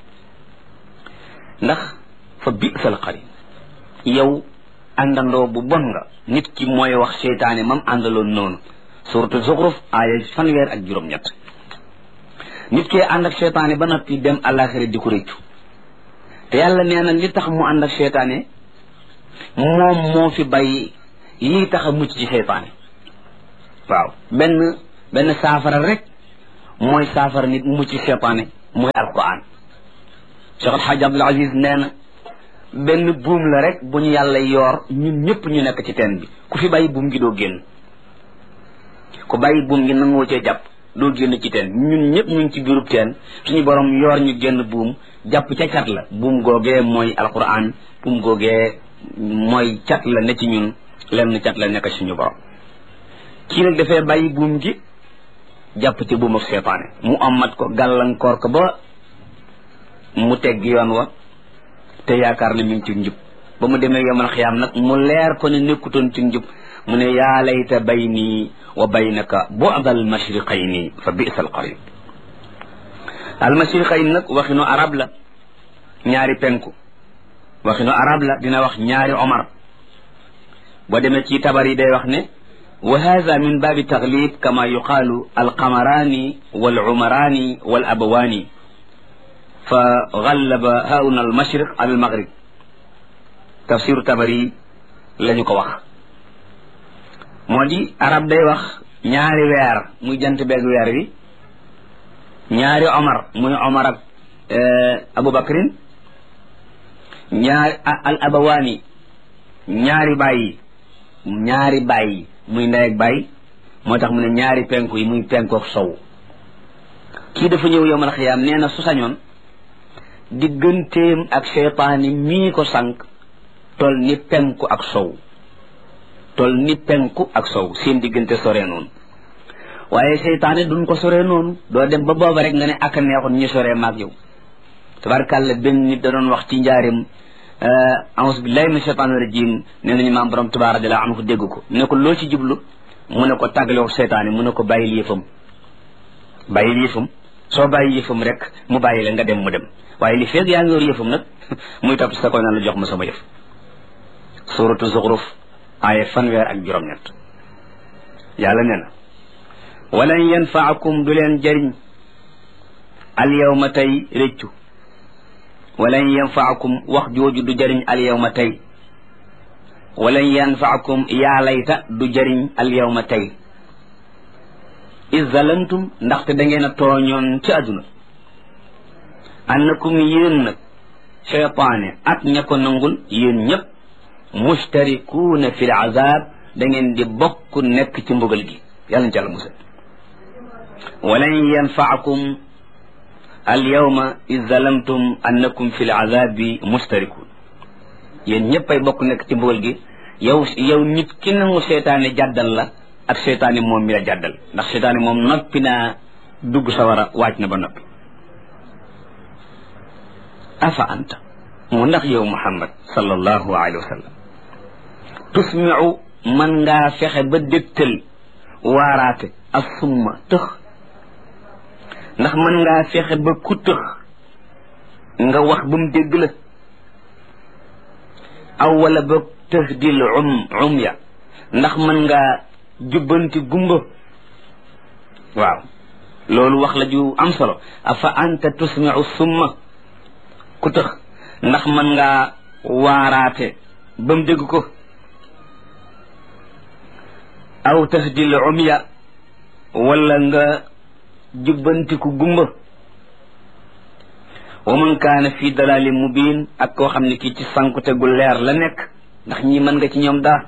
ndax fa bi'sal qarin yow àndandoo bu bon nga nit ki mooy wax seytaane mam àndaloon noonu suratu Zuxruf aaya fanweer ak juróom-ñett nit ki ànd ak seytaane ba noppi dem àllaaxira di ko réccu te yàlla nee na li tax mu ànd ak seytaane moom moo fi bàyyi lii tax a mucc ci seytaane waaw benn benn saafara rek mooy saafara nit mucc ci seytaane mooy alquran Cheikh Alhaji Abdul Aziz nee na benn buum la rek bu ñu yàlla yoor ñun ñëpp ñu nekk ci teen bi ku fi bàyyi buum gi doo génn ku bàyyi buum gi nangoo cee jàpp doo génn ci teen ñun ñëpp ñu ngi ci biirub teen suñu borom yoor ñu génn buum jàpp ca cat la buum googee mooy alquran buum googee mooy cat la ne ci ñun lenn cat la nekk suñu borom kii nag dafay bàyyi buum gi jàpp ci buum ak seytaane mu amat ko gàllankoor ko ba mu tegg yoon wa te yaakaar ne mi ngi ci njub ba mu demee yomal xiyaam nag mu leer ko ne nekkutoon ci njub mu ne yaa layta bayni wa baynaka bu'dal mashriqayni fa bi'sal qarin al mashriqayn nag waxinu arab la ñaari penku waxinu arab la dina wax ñaari omar boo demee ci tabar yi day wax ne wa hadha min baabi taglib kama yuqaalu alqamarani wal umarani wal abawani fa gallaba hauna al mashriq ala al maghrib tafsiru tabari lañu ko wax moo di arab day wax ñaari weer muy jant beeg weer wi ñaari omar muy omar ak abubakrin ñaari al abawaani ñaari bàyyi ñaari bàyyi muy ndey ak bàyyi moo tax mu ne ñaari penku yi muy penku ak sow kii dafa ñëw yowmal xiyaam nee na su sañoon digganteem ak seytaani mii ko sànq tol ni penku ak sow tol ni penku ak sow seen diggante sore noonu waaye seytaane duñ ko sore noonu doo dem ba booba rek nga ne ak neexoon ñu sore maag yow tabarkàlla benn nit da doon wax ci njaarim a'uuzu billahi mina shaytaani rajim nee nañu maam borom Tuubaa radiyallaahu anhu dégg ko ne ko loo ci jublu mu ne ko tàggaloo seytaane mu ne ko bàyyil yëfam bàyyil yëfam soo bàyyi yëfam rek mu bàyyi la nga dem mu dem waaye li feeg yaa ngi yor yëfam nag muy topp sa koy naan la jox ma sama yëf suuratu Zuxruf aaya fanweer ak juróom-ñett yàlla nee na walan yanfaakum du leen jëriñ al yawma tey réccu walan yanfaakum wax jooju du jëriñ al yawma tey walan yanfaakum yaa layta du jëriñ al yawma tey iz zalamtum ndaxte da ngeen a tooñoon ci àdduna annakum yéen nag cheytaane ak ña ko nangul yéen ñëpp mustarikuuna fi l azab da ngeen di bokk nekk ci mbugal gi yàlla na ci àlla musal walan yanfaakum al yawma iz zalamtum annakum fi l azabi mustarikuun yéen ñëpp ay bokk nekk ci mbugal gi yow yow nit ki nangu seytaane jàddal la ak seytaane moom mi la jàddal ndax seytaane moom noppi naa dugg sawara waaj na ba noppi afa anta mu ndax yow muhammad sallallahu alayhi wa sallam tusmiu man ngaa fexe ba dégtal waaraate ak summa tëx ndax man ngaa fexe ba ku tëx nga wax ba mu dégg la aw wala ba tëx dil um um ya ndax man ngaa jubbanti gumba waaw loolu wax la ju am solo afa anta tusmiu summa ku tëx ndax man ngaa waaraate ba mu dégg ko aw tahdil umya wala nga jubbantiku gumba wa man kaana fi dalalin mubin ak koo xam ne kii ci sankute gu leer la nekk ndax ñi mën nga ci ñoom daa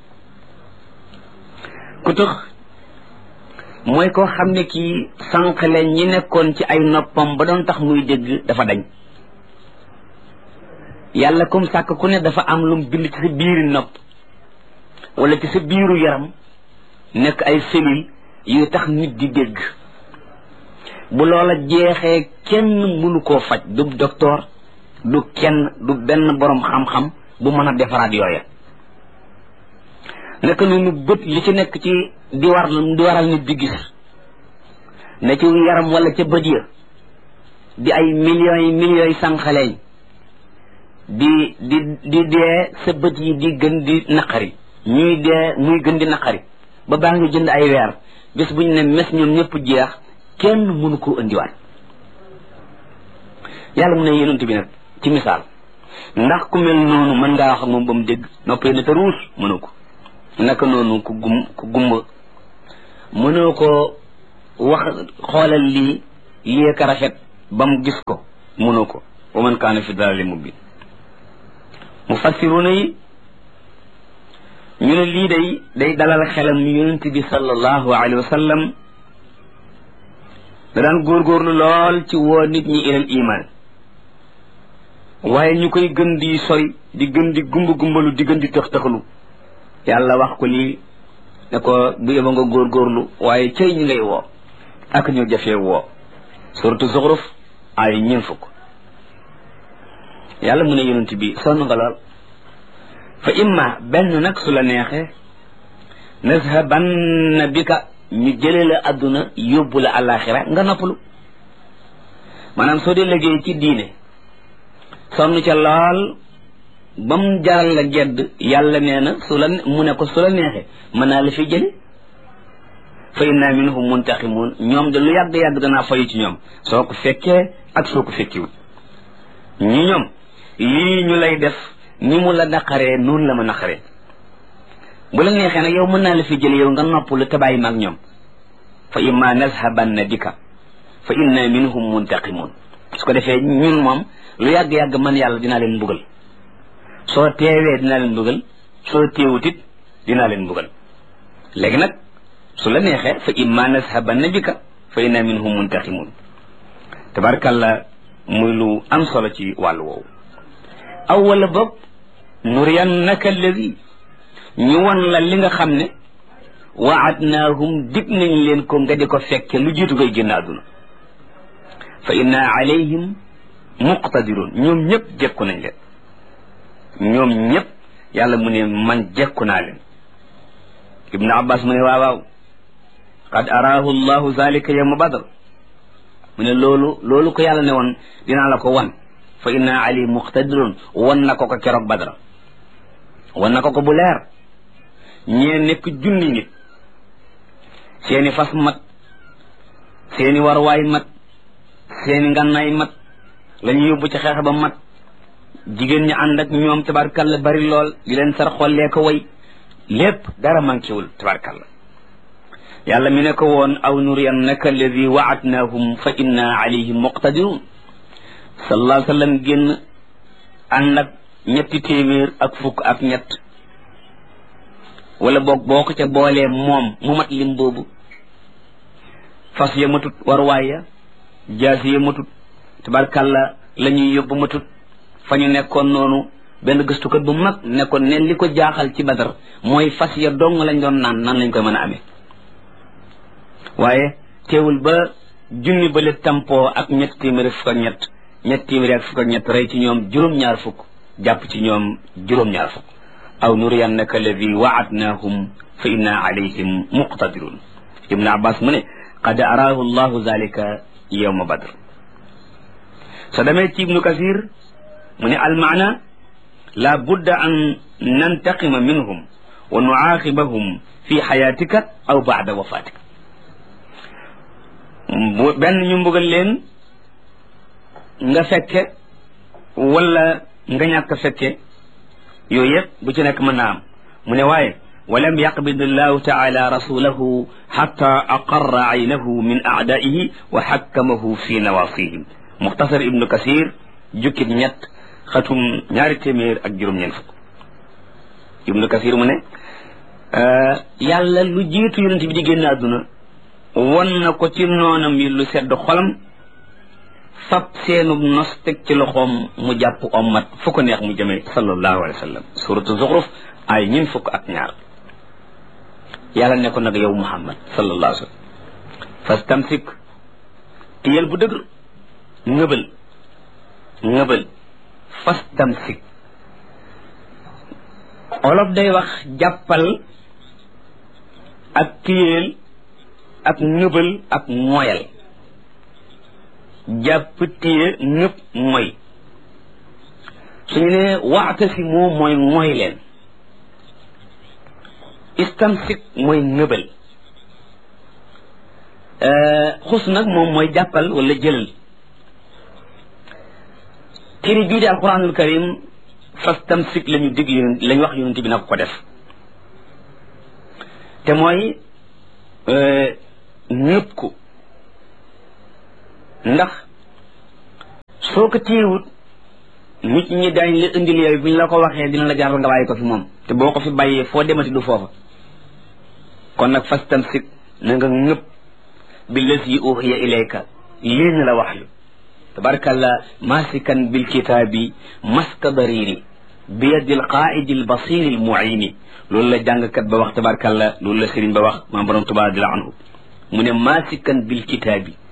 ku tëx mooy koo xam ne kii sànq leen ñi nekkoon ci ay noppam ba doon tax muy dégg dafa dañ yàlla comme sàkk ku ne dafa am lum bind ci sa biiri nopp wala ci sa biiru yaram nekk ay cellules yu tax nit di dégg bu loola jeexee kenn mënu koo faj du docteur du kenn du benn borom xam-xam bu mën a defaraat yooya naka noonu bët li ci nekk ci di war di waral nit di gis ne ci yaram wala ca bët ya di ay millions yi millions yi sànqaleñ di di di dee sa bët yi di gën di naqari ñuy dee muy gën di naqari ba baa ngi jënd ay weer bés bu ñu ne mes ñoom ñëpp jeex kenn mënu koo indiwaat yàlla mu ne yonent bi nag ci misaal ndax ku mel noonu mën ngaa wax ak moom ba mu dégg noppee na te ruus mënu ko naka noonu ku gum ku gumba mënoo ko wax xoolal lii lii ka rafet ba mu gis ko mënoo ko wa man kaana fi dalaalin mubiin mufassiruna yi ñu ne lii day day dalal xelam yonent bi sallallahu alayhi wa sallam da daan góorgóorlu lool ci woo nit ñi ilal iman waaye ñu koy gën di sori di gën di gumba gumbalu di gën di tëx tëxalu yàlla wax ko lii ne ko bu yeba nga góorgóorlu waaye cëy ñi ngay woo ak ñoo jafee woo suratu Zuxruf ay ñeen fukk yàlla mu ne yonent bi sonn nga lool fa imma benn nag su la neexee nazhabanna bika ñu jëlee la adduna yóbbu la àllaaxira nga noppalu maanaam soo dee liggéey ci diine sonn ca lool ba mu jaral la gedd yàlla nee na su la mu ne ko su la neexee mën naa la fi jële fa inna minhum muntaqimun ñoom de lu yàgg-yàgg danaa fayu ci ñoom soo ko fekkee ak soo ko fekkiwut ñi ñoom lii ñu lay def ni mu la naqaree noonu la ma naqaree bu la neexee nag yow mën naa la fi jële yow nga noppalu te bàyyi maag ñoom fa imma nazhabanna bika fa inna minhum muntaqimun su ko defee ñun moom lu yàgg-yàgg man yàlla dinaa leen mbugal soo teewee dinaa leen mbugal soo teewutit dinaa leen mbugal léegi nag su la neexee fa imma nashabanna bika fa inna minhum muntaqimun tabarkalla muy lu am solo ci wàllu woowu aw wala boog nuriyannaka alladi ñu won la li nga xam ne waadnaahum dig nañ leen ko nga di ko fekke lu jiitu ngay génn àdduna fa inna alayhim muqtadirun ñoom ñëpp jekku nañ leen ñoom ñëpp yàlla mu ne man jekku naa leen ibnu abbas mu ne waaw waaw qad araahu llahu zalika yawma badr mu ne loolu loolu ko yàlla ne woon dinaa la ko wan fa inna alayhim muqtadirun wan na ko ko keroog badra wan na ko ko bu leer ñee nekk junni nit seeni fas mat seeni warwaay mat seeni ngànnaay mat la ñu yóbbu ci xeex ba mat jigéen ñi ànd ak ñoom tabarkalla bari lool di leen sar xollee ko way lépp dara manquéwul tabarkalla yàlla mi ne ko woon aw nuriyannaka alladi waadnaahum fa inna alayhim muqtadirun sallallahu alayhi wa sallam génn ànd ak ñetti téeméer ak fukk ak ñett wala boog boo ko ca boolee moom mu mat lim boobu fas ya matut warwaay ya jaasi ya matut tabarkalla la ñuy yóbbu matut fa ñu nekkoon noonu benn gëstukat bu mag nekkoon ne li ko jaaxal ci Badar mooy fas ya dong lañ doon naan nan lañ koy mën a amee waaye teewul ba junni ba le tampoo ak ñett téeméeri fukk ak ñett ñett téeméeri ak fukk ak ñett rey ci ñoom juróom-ñaar fukk jàpp ci ñoom juróom-ñaar fukk aw nuriyannaka alladi waadnaahum fa inna alayhim muqtadirun ibnu abbas mu ne qad araahu llahu zalika yawma badr sa demee ci ibnu kasir mu ne almaana la budda an nantaqima minhum wa nuaaqibahum fi xayaatika aw baada wafaatika benn ñu mbugal leen nga fekke wala nga ñàkk fekke yooyu yëpp bu ci nekk mën naa am mu ne waaye walam yaqbid allahu taala rasulahu xata aqarra aynahu min aadaihi wa xakkamahu fi nawasihim muxtasar ibnu kasir jukkit ñett xatum ñaari téeméer ak juróom-ñeent fukk ibnu kasir mu ne yàlla lu jiitu yonent bi di génn àdduna won na ko ci noonam yi lu sedd xolam fab seenub nos teg ci loxoom mu jàpp ommat fu ko neex mu jëmee sallallahu alayhi wa sallam suratu zuxruf ay ñin fukk ak ñaar yàlla ne ko nag yow muhammad sallallahu alayhi wa sallam fastamsik tiyel bu dëgër ngëbal ngëbal fastamsik olof day wax jàppal ak tiyeel ak ngëbal ak moyal jàpp téye ñëpp mooy suñu ne waatasimu mooy mooy leen istamsik mooy ngëbal xus nag moom mooy jàppal wala jëlal téere bii di alquranul karim fastamsik la ñu dig yonent la ñu wax yonent bi nag ko def te mooy ñëpp ko ndax soo ko téyewut nit ñi daañ la indil yooyu bu ñu la ko waxee dina la jaral nga bàyyi ko fi moom te boo ko fi bàyyee foo demati du foofa kon nag fastamsik na nga ñëpp billazi uhiya ilayka lii na la wax yu tabarakallah masikan bilkitaabi maska dariri biyadi alqaidi albasiri almuini loolu la jàngkat ba wax tabarakallah loolu la sëriñ ba wax maam borom Tuubaa di la anhu mu ne masikan bilkitaabi